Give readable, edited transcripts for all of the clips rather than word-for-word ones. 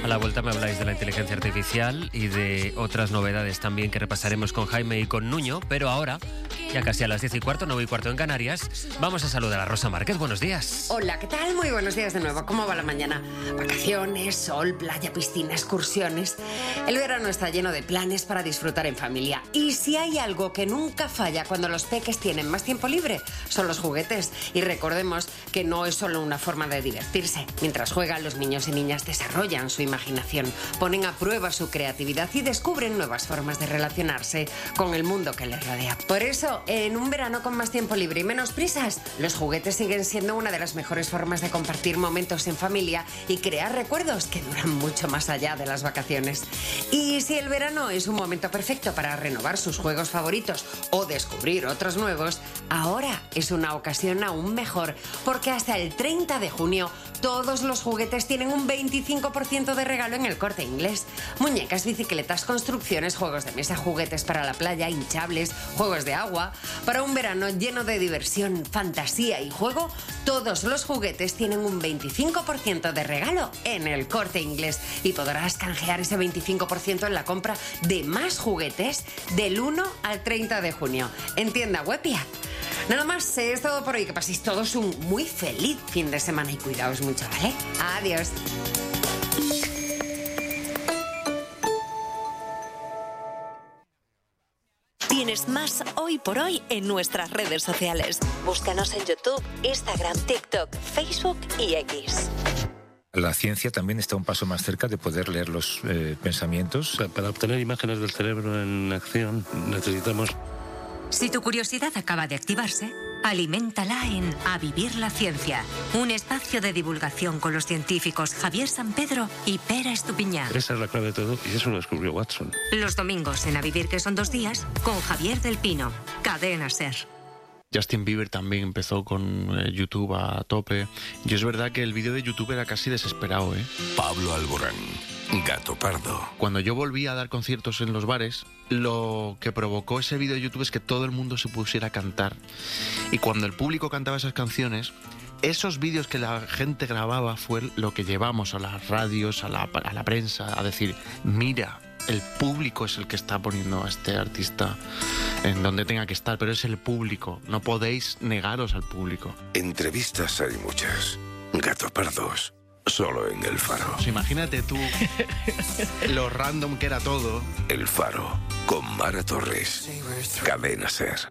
A la vuelta me habláis de la inteligencia artificial y de otras novedades también que repasaremos con Jaime y con Nuño, pero ahora, ya casi a las 10:15, 9:15 en Canarias, vamos a saludar a Rosa Márquez. Buenos días. Hola, ¿qué tal? Muy buenos días de nuevo. ¿Cómo va la mañana? Vacaciones, sol, playa, piscina, excursiones. El verano está lleno de planes para disfrutar en familia. Y si hay algo que nunca falla cuando los peques tienen más tiempo libre, son los juguetes. Y recordemos que no es solo una forma de divertirse. Mientras juegan, los niños y niñas desarrollan su imaginación, ponen a prueba su creatividad y descubren nuevas formas de relacionarse con el mundo que les rodea. Por eso, en un verano con más tiempo libre y menos prisas, los juguetes siguen siendo una de las mejores formas de compartir momentos en familia y crear recuerdos que duran mucho más allá de las vacaciones. Y si el verano es un momento perfecto para renovar sus juegos favoritos o descubrir otros nuevos, ahora es una ocasión aún mejor, porque hasta el 30 de junio todos los juguetes tienen un 25% de regalo en El Corte Inglés. Muñecas, bicicletas, construcciones, juegos de mesa, juguetes para la playa, hinchables, juegos de agua. Para un verano lleno de diversión, fantasía y juego, todos los juguetes tienen un 25% de regalo en El Corte Inglés y podrás canjear ese 25% en la compra de más juguetes del 1 al 30 de junio en tienda web y app. Nada más, es todo por hoy. Que paséis todos un muy feliz fin de semana y cuidaos mucho, ¿vale? Adiós. Tienes más Hoy por Hoy en nuestras redes sociales. Búscanos en YouTube, Instagram, TikTok, Facebook y X. La ciencia también está un paso más cerca de poder leer los pensamientos. Para obtener imágenes del cerebro en acción necesitamos... Si tu curiosidad acaba de activarse, aliméntala en A Vivir la Ciencia, un espacio de divulgación con los científicos Javier Sampedro y Pera Estupiñán. Esa es la clave de todo y eso lo descubrió Watson. Los domingos en A Vivir, que son 2 días, con Javier del Pino, Cadena SER. Justin Bieber también empezó con YouTube a tope. Y es verdad que el vídeo de YouTube era casi desesperado, ¿eh? Pablo Alborán, Gato Pardo. Cuando yo volví a dar conciertos en los bares, lo que provocó ese vídeo de YouTube es que todo el mundo se pusiera a cantar. Y cuando el público cantaba esas canciones, esos vídeos que la gente grababa fue lo que llevamos a las radios, a la prensa, a decir, mira, el público es el que está poniendo a este artista en donde tenga que estar, pero es el público, no podéis negaros al público. Entrevistas hay muchas. Gato Pardos, solo en El Faro. Pues imagínate tú lo random que era todo. El Faro, con Mara Torres. Cadena SER.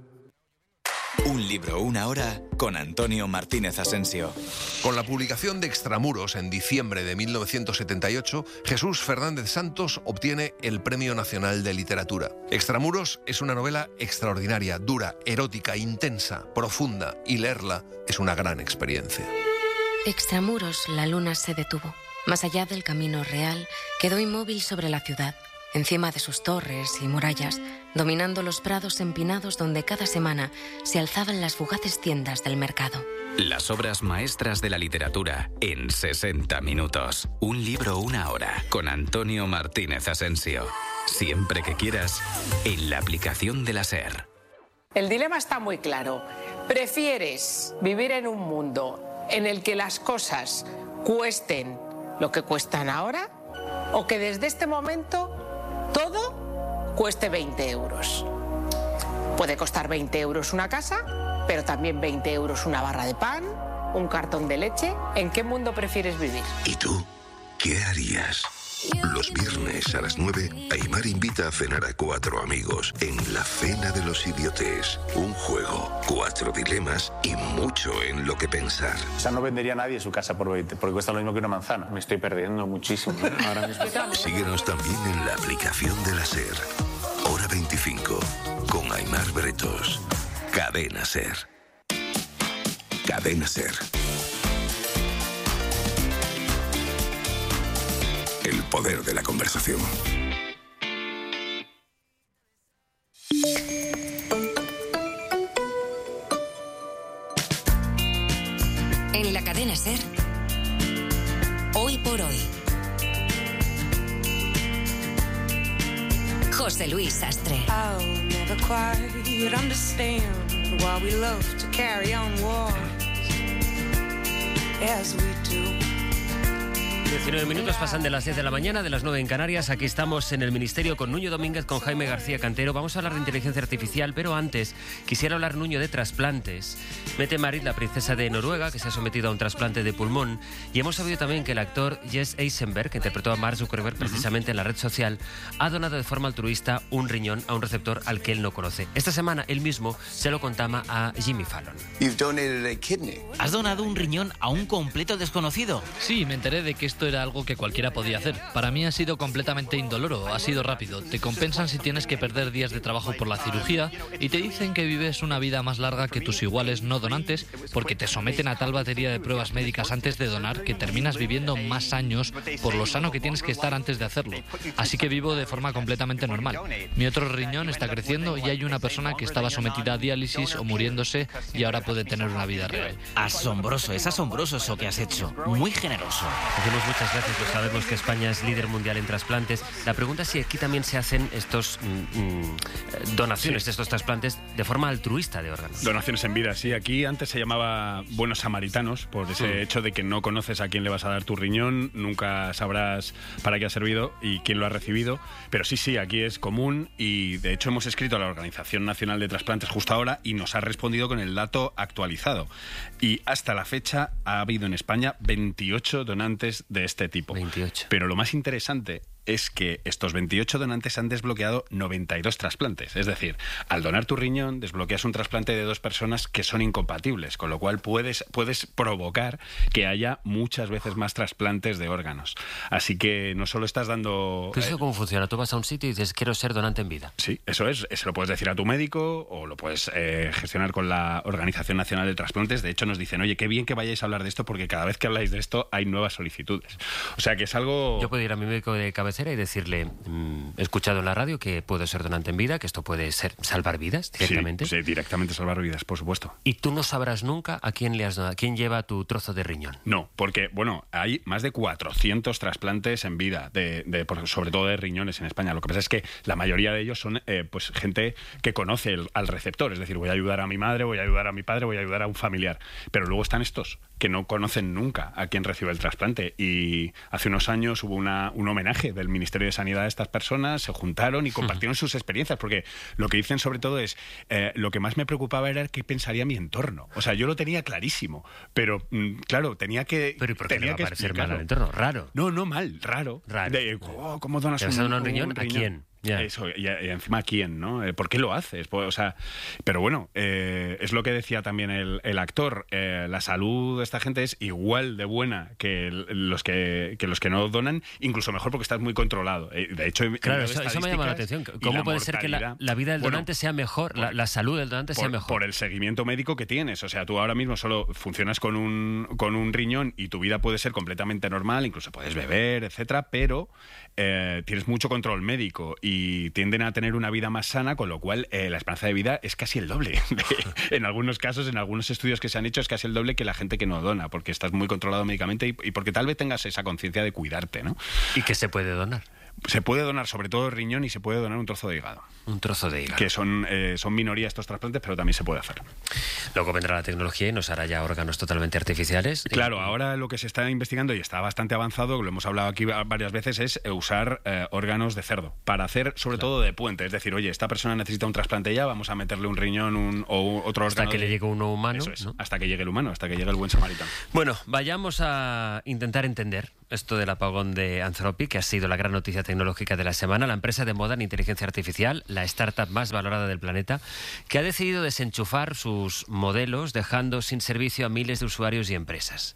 Un libro, una hora, con Antonio Martínez Asensio. Con la publicación de Extramuros en diciembre de 1978, Jesús Fernández Santos obtiene el Premio Nacional de Literatura. Extramuros es una novela extraordinaria, dura, erótica, intensa, profunda, y leerla es una gran experiencia. Extramuros, la luna se detuvo. Más allá del camino real, quedó inmóvil sobre la ciudad, encima de sus torres y murallas, dominando los prados empinados donde cada semana se alzaban las fugaces tiendas del mercado. Las obras maestras de la literatura en 60 minutos. Un libro, una hora, con Antonio Martínez Asensio. Siempre que quieras, en la aplicación de la SER. El dilema está muy claro. ¿Prefieres vivir en un mundo en el que las cosas cuesten lo que cuestan ahora, o que desde este momento todo cueste 20 euros? Puede costar 20 euros una casa, pero también 20 euros una barra de pan, un cartón de leche. ¿En qué mundo prefieres vivir? ¿Y tú? ¿Qué harías? Los viernes a las 9, Aimar invita a cenar a 4 amigos en La Cena de los Idiotes. Un juego, 4 dilemas y mucho en lo que pensar. O sea, no vendería nadie su casa por 20, porque cuesta lo mismo que una manzana. Me estoy perdiendo muchísimo ahora mismo. Síguenos también en la aplicación de la SER. Hora 25, con Aimar Bretos. Cadena SER. Cadena SER. El poder de la conversación. En la Cadena SER, Hoy por Hoy. José Luis Sastre. I'll never quite understand why we love to carry on wars as we do. 19 minutos pasan de las 10 de la mañana, de las 9 en Canarias. Aquí estamos en el Ministerio con Nuño Domínguez, con Jaime García Cantero. Vamos a hablar de inteligencia artificial, pero antes quisiera hablar, Nuño, de trasplantes. Mette-Marit, la princesa de Noruega, que se ha sometido a un trasplante de pulmón. Y hemos sabido también que el actor Jesse Eisenberg, que interpretó a Mark Zuckerberg precisamente en la red social, ha donado de forma altruista un riñón a un receptor al que él no conoce. Esta semana él mismo se lo contaba a Jimmy Fallon. ¿Has donado un riñón a un completo desconocido? Sí, me enteré de que esto era algo que cualquiera podía hacer. Para mí ha sido completamente indoloro, ha sido rápido. Te compensan si tienes que perder días de trabajo por la cirugía y te dicen que vives una vida más larga que tus iguales no donantes porque te someten a tal batería de pruebas médicas antes de donar que terminas viviendo más años por lo sano que tienes que estar antes de hacerlo. Así que vivo de forma completamente normal. Mi otro riñón está creciendo y hay una persona que estaba sometida a diálisis o muriéndose y ahora puede tener una vida real. Asombroso, es asombroso eso que has hecho. Muy generoso. Decimos muchas gracias, pues sabemos que España es líder mundial en trasplantes. La pregunta es si aquí también se hacen estos donaciones, estos trasplantes de forma altruista de órganos. Donaciones en vida, sí. Aquí antes se llamaba buenos samaritanos por ese hecho de que no conoces a quién le vas a dar tu riñón, nunca sabrás para qué ha servido y quién lo ha recibido. Pero sí, aquí es común y de hecho hemos escrito a la Organización Nacional de Trasplantes justo ahora y nos ha respondido con el dato actualizado. Y hasta la fecha ha habido en España 28 donantes de este tipo. 28. Pero lo más interesante es que estos 28 donantes han desbloqueado 92 trasplantes. Es decir, al donar tu riñón, desbloqueas un trasplante de 2 personas que son incompatibles, con lo cual puedes provocar que haya muchas veces más trasplantes de órganos. Así que no solo estás dando... ¿Pero eso cómo funciona? Tú vas a un sitio y dices, quiero ser donante en vida. Sí, eso es. Eso lo puedes decir a tu médico o lo puedes gestionar con la Organización Nacional de Trasplantes. De hecho, nos dicen, oye, qué bien que vayáis a hablar de esto porque cada vez que habláis de esto hay nuevas solicitudes. O sea que es algo... Yo puedo ir a mi médico de cabecera y decirle, he escuchado en la radio que puedo ser donante en vida, que esto puede ser salvar vidas directamente. Sí, directamente salvar vidas, por supuesto. ¿Y tú no sabrás nunca a quién le has donado, quién lleva tu trozo de riñón? No, porque, hay más de 400 trasplantes en vida, sobre todo de riñones en España. Lo que pasa es que la mayoría de ellos son gente que conoce al receptor, es decir, voy a ayudar a mi madre, voy a ayudar a mi padre, voy a ayudar a un familiar. Pero luego están estos que no conocen nunca a quién recibe el trasplante. Y hace unos años hubo un homenaje del Ministerio de Sanidad a estas personas, se juntaron y compartieron sus experiencias, porque lo que dicen sobre todo es, lo que más me preocupaba era qué pensaría mi entorno. O sea, yo lo tenía clarísimo, pero claro, tenía que... ¿Pero y por qué le va a parecer mal al entorno? Raro. No, mal, raro. ¿Cómo donas ¿te vas a donar un riñón? ¿A quién? Yeah. Eso, y encima ¿a quién? ¿No? ¿Por qué lo haces? Pues, o sea, pero bueno, es lo que decía también el actor. La salud de esta gente es igual de buena que los que no donan, incluso mejor porque estás muy controlado. De hecho, claro, eso me llama la atención. ¿Cómo puede ser que la vida del donante sea mejor, la salud del donante sea mejor? Por el seguimiento médico que tienes. O sea, tú ahora mismo solo funcionas con un riñón y tu vida puede ser completamente normal, incluso puedes beber, etcétera, pero tienes mucho control médico y tienden a tener una vida más sana, con lo cual la esperanza de vida es casi el doble. En algunos casos, en algunos estudios que se han hecho, es casi el doble que la gente que no dona, porque estás muy controlado médicamente y porque tal vez tengas esa conciencia de cuidarte, ¿no? ¿Y qué se puede donar? Se puede donar sobre todo riñón y se puede donar un trozo de hígado. Un trozo de hígado. Que son minoría estos trasplantes, pero también se puede hacer. Luego vendrá la tecnología y nos hará ya órganos totalmente artificiales. Claro, ahora lo que se está investigando y está bastante avanzado, lo hemos hablado aquí varias veces, es usar órganos de cerdo para hacer sobre todo de puente. Es decir, oye, esta persona necesita un trasplante ya, vamos a meterle un riñón o otro órgano. Hasta que le llegue uno humano. Eso es, ¿no? Hasta que llegue el humano, hasta que llegue el buen samaritano. Bueno, vayamos a intentar entender esto del apagón de Anthropic, que ha sido la gran noticia tecnológica de la semana. La empresa de moda en inteligencia artificial, la startup más valorada del planeta, que ha decidido desenchufar sus modelos dejando sin servicio a miles de usuarios y empresas.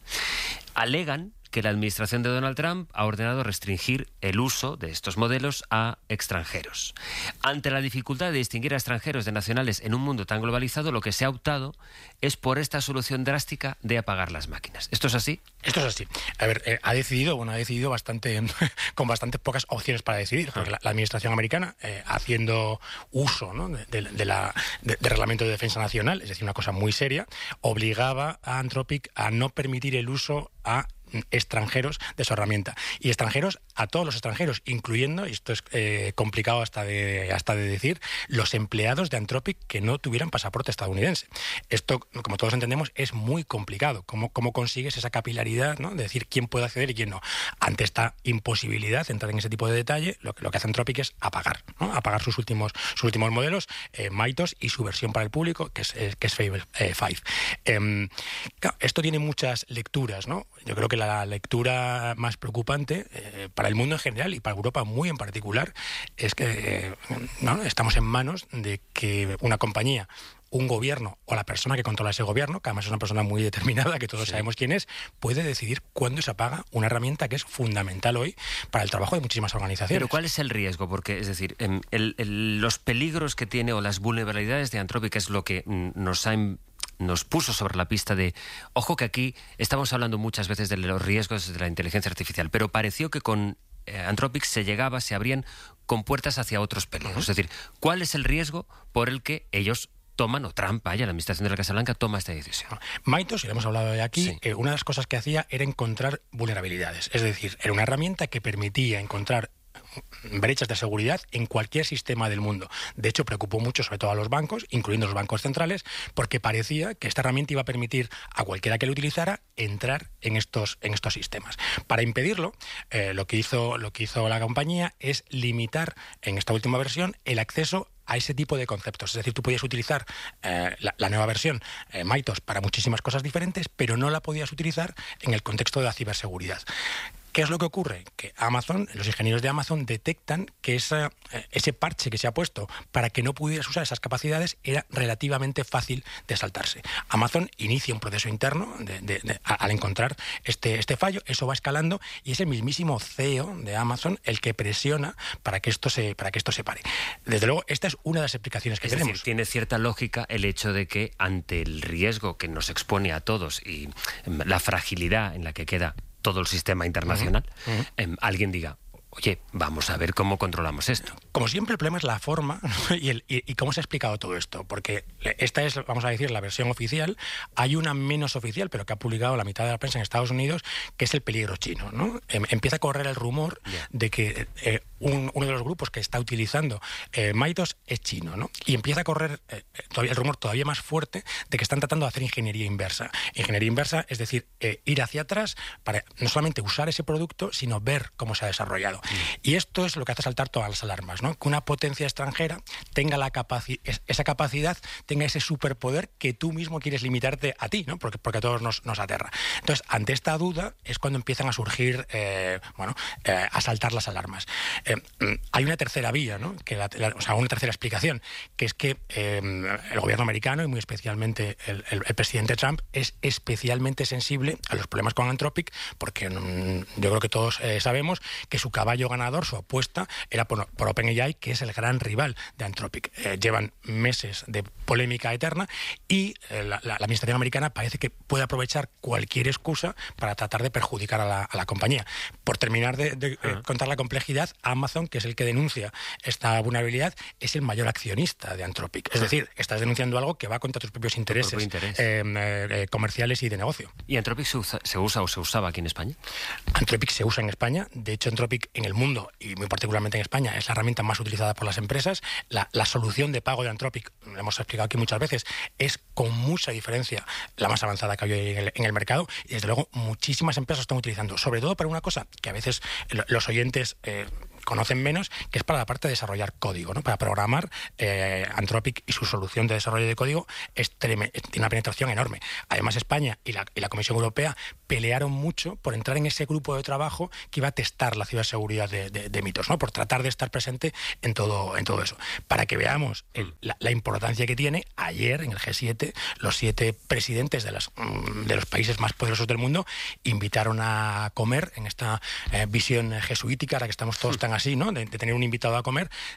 Alegan que la administración de Donald Trump ha ordenado restringir el uso de estos modelos a extranjeros. Ante la dificultad de distinguir a extranjeros de nacionales en un mundo tan globalizado, lo que se ha optado es por esta solución drástica de apagar las máquinas. ¿Esto es así? Esto es así. A ver, ha decidido bastante con bastantes pocas opciones para decidir, porque la administración americana, haciendo uso, ¿no?, del Reglamento de Defensa Nacional, es decir, una cosa muy seria, obligaba a Anthropic a no permitir el uso a extranjeros de su herramienta. Y extranjeros a todos los extranjeros, incluyendo, y esto es complicado hasta de decir, los empleados de Anthropic que no tuvieran pasaporte estadounidense. Esto, como todos entendemos, es muy complicado. ¿Cómo consigues esa capilaridad, ¿no?, de decir quién puede acceder y quién no? Ante esta imposibilidad de entrar en ese tipo de detalle, lo que hace Anthropic es apagar, ¿no?, apagar sus últimos modelos, Mythos, y su versión para el público, que es Fable 5. Esto tiene muchas lecturas, ¿no? Yo creo que la lectura más preocupante para el mundo en general y para Europa muy en particular es que ¿no?, estamos en manos de que una compañía, un gobierno o la persona que controla ese gobierno, que además es una persona muy determinada, que todos sabemos quién es, puede decidir cuándo se apaga una herramienta que es fundamental hoy para el trabajo de muchísimas organizaciones. Pero ¿cuál es el riesgo? Porque, es decir, los peligros que tiene o las vulnerabilidades de Anthropic es lo que nos puso sobre la pista de, ojo que aquí estamos hablando muchas veces de los riesgos de la inteligencia artificial, pero pareció que con Anthropic se abrían compuertas hacia otros peligros. Es decir, ¿cuál es el riesgo por el que ellos toman, o Trump, la administración de la Casa Blanca, toma esta decisión? Mythos, y lo hemos hablado de aquí, una de las cosas que hacía era encontrar vulnerabilidades. Es decir, era una herramienta que permitía encontrar brechas de seguridad en cualquier sistema del mundo. De hecho, preocupó mucho sobre todo a los bancos, incluyendo los bancos centrales, porque parecía que esta herramienta iba a permitir a cualquiera que lo utilizara entrar en estos sistemas. Para impedirlo, lo que hizo la compañía es limitar en esta última versión el acceso a ese tipo de conceptos. Es decir, tú podías utilizar la nueva versión, Mythos, para muchísimas cosas diferentes, pero no la podías utilizar en el contexto de la ciberseguridad. ¿Qué es lo que ocurre? Que los ingenieros de Amazon detectan que ese parche que se ha puesto para que no pudieras usar esas capacidades era relativamente fácil de saltarse. Amazon inicia un proceso interno al encontrar este fallo, eso va escalando y es el mismísimo CEO de Amazon el que presiona para que esto se pare. Desde luego, esta es una de las explicaciones que tenemos. Es decir, tiene cierta lógica el hecho de que ante el riesgo que nos expone a todos y la fragilidad en la que queda todo el sistema internacional, alguien diga, oye, vamos a ver cómo controlamos esto. Como siempre, el problema es la forma, ¿no?, y cómo se ha explicado todo esto, porque esta es, vamos a decir, la versión oficial. Hay una menos oficial, pero que ha publicado la mitad de la prensa en Estados Unidos, que es el peligro chino, ¿no? Empieza a correr el rumor de que uno de los grupos que está utilizando Mythos es chino, ¿no? Y empieza a correr el rumor todavía más fuerte de que están tratando de hacer ingeniería inversa. Ingeniería inversa, es decir, ir hacia atrás para no solamente usar ese producto, sino ver cómo se ha desarrollado. Y esto es lo que hace saltar todas las alarmas, ¿no? Que una potencia extranjera tenga esa capacidad, tenga ese superpoder que tú mismo quieres limitarte a ti, ¿no? Porque a todos nos aterra. Entonces, ante esta duda es cuando empiezan a surgir, a saltar las alarmas. Hay una tercera vía, ¿no? Una tercera explicación, que es que el gobierno americano y muy especialmente el presidente Trump es especialmente sensible a los problemas con Anthropic, porque yo creo que todos sabemos que su caballo ganador, su apuesta, era por OpenAI, que es el gran rival de Anthropic. Llevan meses de polémica eterna y la administración americana parece que puede aprovechar cualquier excusa para tratar de perjudicar a la compañía. Por terminar de contar la complejidad, Amazon, que es el que denuncia esta vulnerabilidad, es el mayor accionista de Anthropic. Es decir, estás denunciando algo que va contra tus propios intereses comerciales y de negocio. ¿Y Anthropic se usa o se usaba aquí en España? Anthropic se usa en España. De hecho, Anthropic en el mundo, y muy particularmente en España, es la herramienta más utilizada por las empresas. La solución de pago de Anthropic, lo hemos explicado aquí muchas veces, es con mucha diferencia la más avanzada que hay en el mercado, y desde luego muchísimas empresas están utilizando, sobre todo para una cosa que a veces los oyentes conocen menos, que es para la parte de desarrollar código, ¿no? Para programar. Anthropic y su solución de desarrollo de código tiene una penetración enorme. Además, España y la Comisión Europea pelearon mucho por entrar en ese grupo de trabajo que iba a testar la ciberseguridad de Mythos, ¿no? Por tratar de estar presente en todo eso. Para que veamos la importancia que tiene, ayer en el G7, los 7 presidentes de los países más poderosos del mundo invitaron a comer en esta visión jesuítica, ahora que estamos todos tan así, ¿no? De tener un invitado a comer,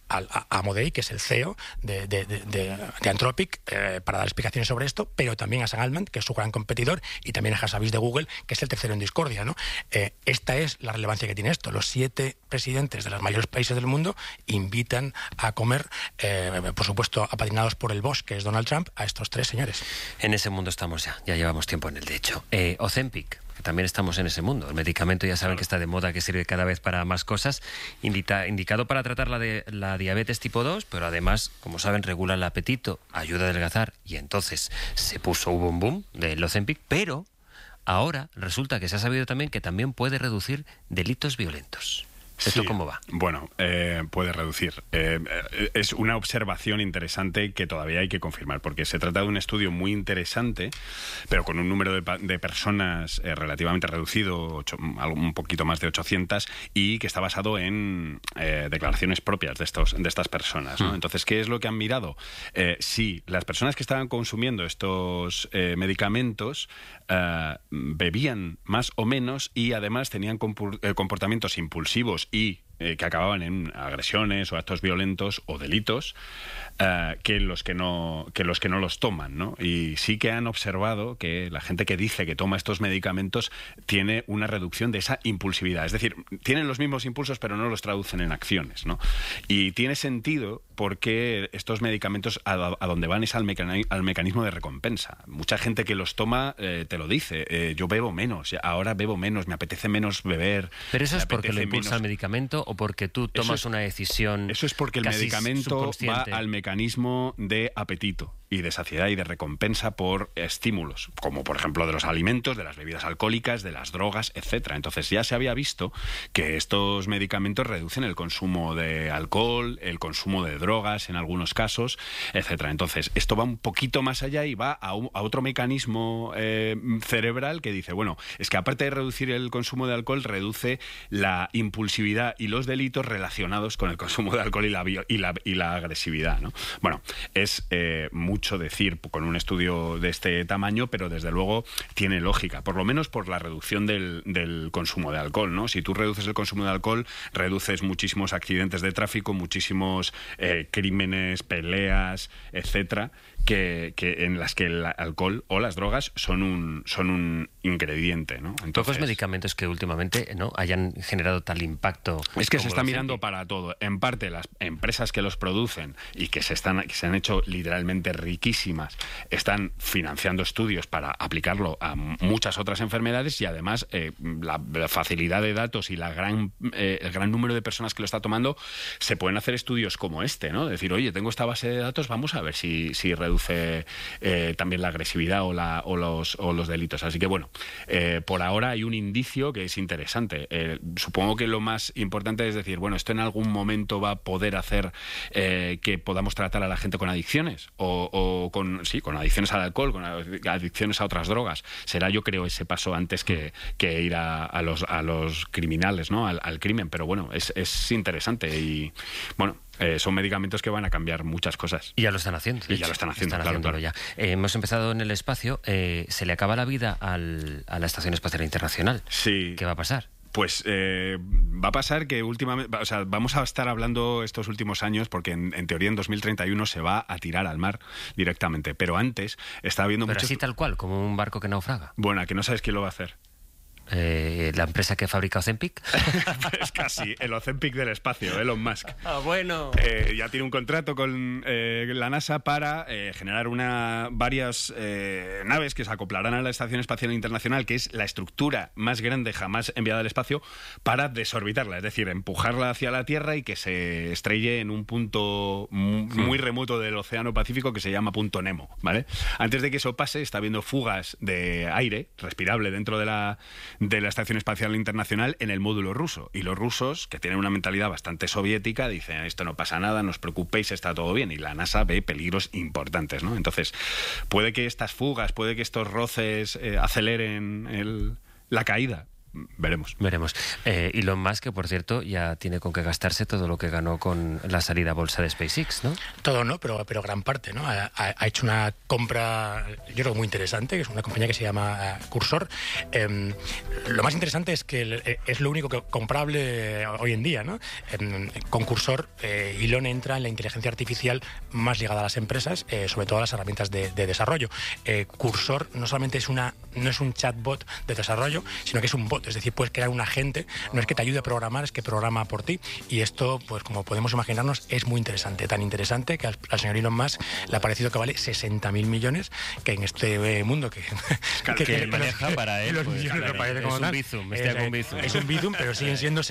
a Modei, que es el CEO de Anthropic, para dar explicaciones sobre esto, pero también a Sam Altman, que es su gran competidor, y también a Hasavis de Google, que es el tercero en discordia, ¿no? Esta es la relevancia que tiene esto. Los 7 presidentes de los mayores países del mundo invitan a comer, por supuesto, apadrinados por el boss, que es Donald Trump, a estos 3 señores. En ese mundo estamos ya llevamos tiempo en él, de hecho. Ozempic, que también estamos en ese mundo. El medicamento ya saben que está de moda, que sirve cada vez para más cosas, indicado para tratar la diabetes tipo 2, pero además, como saben, regula el apetito, ayuda a adelgazar, y entonces hubo un boom del Ozempic, pero ahora resulta que se ha sabido también que también puede reducir delitos violentos. ¿Esto cómo va? Bueno, puede reducir. Es una observación interesante que todavía hay que confirmar, porque se trata de un estudio muy interesante, pero con un número de personas relativamente reducido, un poquito más de 800, y que está basado en declaraciones propias de estas personas, ¿no? Entonces, ¿qué es lo que han mirado? Si las personas que estaban consumiendo estos medicamentos bebían más o menos y además tenían comportamientos impulsivos y que acababan en agresiones o actos violentos o delitos, que los que no los toman, ¿no? Y sí que han observado que la gente que dice que toma estos medicamentos tiene una reducción de esa impulsividad. Es decir, tienen los mismos impulsos pero no los traducen en acciones, ¿no? Y tiene sentido porque estos medicamentos a donde van es al mecanismo de recompensa. Mucha gente que los toma te lo dice. Yo bebo menos, ahora bebo menos, me apetece menos beber. ¿Pero eso es porque lo impulsa el medicamento o porque tú tomas una decisión? Eso es porque el medicamento va al mecanismo de apetito y de saciedad y de recompensa por estímulos, como por ejemplo de los alimentos, de las bebidas alcohólicas, de las drogas, etcétera. Entonces ya se había visto que estos medicamentos reducen el consumo de alcohol, el consumo de drogas en algunos casos, etcétera. Entonces esto va un poquito más allá y va a otro mecanismo cerebral que dice, bueno, es que aparte de reducir el consumo de alcohol, reduce la impulsividad y los delitos relacionados con el consumo de alcohol y la agresividad, ¿no? Bueno, es mucho decir con un estudio de este tamaño, pero desde luego tiene lógica, por lo menos por la reducción del consumo de alcohol, ¿no? Si tú reduces el consumo de alcohol, reduces muchísimos accidentes de tráfico, muchísimos crímenes, peleas, etcétera, que en las que el alcohol o las drogas son un ingrediente, ¿no? Entonces, pocos medicamentos que últimamente no hayan generado tal impacto. Es que se está mirando para todo. En parte las empresas que los producen y que se han hecho literalmente riquísimas están financiando estudios para aplicarlo a muchas otras enfermedades, y además la facilidad de datos y el gran número de personas que lo está tomando, se pueden hacer estudios como este, ¿no? Decir, oye, tengo esta base de datos, vamos a ver si reduce también la agresividad o los delitos. Así que bueno, por ahora hay un indicio que es interesante. Supongo que lo más importante es decir, bueno, esto en algún momento va a poder hacer que podamos tratar a la gente con adicciones o con adicciones al alcohol, con adicciones a otras drogas. Será, yo creo, ese paso antes que ir a los criminales, ¿no? Al crimen. Pero bueno, es interesante y bueno, son medicamentos que van a cambiar muchas cosas. Y ya lo están haciendo. Y ya lo están haciendo, claro. Ya. Hemos empezado en el espacio. ¿Se le acaba la vida a la Estación Espacial Internacional? Sí. ¿Qué va a pasar? Pues va a pasar que últimamente, o sea, vamos a estar hablando estos últimos años, porque en teoría en 2031 se va a tirar al mar directamente, pero antes está habiendo mucho... Pero así tal cual, como un barco que naufraga. Bueno, ¿a que no sabes quién lo va a hacer? ¿La empresa que fabrica Ozempic? Pues casi, el Ozempic del espacio, Elon Musk. Bueno. Ya tiene un contrato con la NASA para generar varias naves que se acoplarán a la Estación Espacial Internacional, que es la estructura más grande jamás enviada al espacio, para desorbitarla, es decir, empujarla hacia la Tierra y que se estrelle en un punto muy remoto del Océano Pacífico que se llama Punto Nemo, ¿vale? Antes de que eso pase, está habiendo fugas de aire respirable dentro de la Estación Espacial Internacional en el módulo ruso. Y los rusos, que tienen una mentalidad bastante soviética, dicen, esto no pasa nada, no os preocupéis, está todo bien. Y la NASA ve peligros importantes, ¿no? Entonces, puede que estas fugas, puede que estos roces aceleren la caída. veremos. Elon Musk, que por cierto ya tiene con qué gastarse todo lo que ganó con la salida a bolsa de SpaceX, ¿no? Todo no, pero gran parte, ¿no? Ha hecho una compra, yo creo, muy interesante, que es una compañía que se llama Cursor. Lo más interesante es que es lo único comprable hoy en día, ¿no? Con Cursor, Elon entra en la inteligencia artificial más ligada a las empresas, sobre todo a las herramientas de desarrollo. Cursor no solamente no es un chatbot de desarrollo, sino que es un bot, es decir, puedes crear un agente, no es que te ayude a programar, es que programa por ti, y esto, pues como podemos imaginarnos, es muy interesante, tan interesante que al señor Elon Musk le ha parecido que vale 60.000 millones, que en este mundo que maneja para él, los millones claro, parece como es un bizum, es un bizum, pero siguen siendo